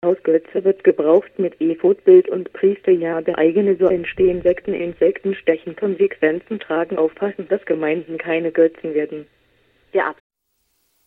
Hausgötze wird gebraucht mit Ephod-Bild und Priesterjahr. Eigene so entstehen Sekten. Insekten stechen. Konsequenzen tragen. Aufpassen, dass Gemeinden keine Götzen werden. Der